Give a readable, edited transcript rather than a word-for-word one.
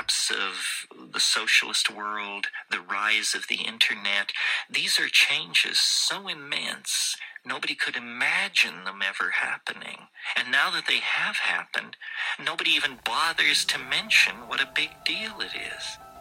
collapse of the socialist world, the rise of the internet. These are changes so immense, nobody could imagine them ever happening. And now that they have happened, nobody even bothers to mention what a big deal it is.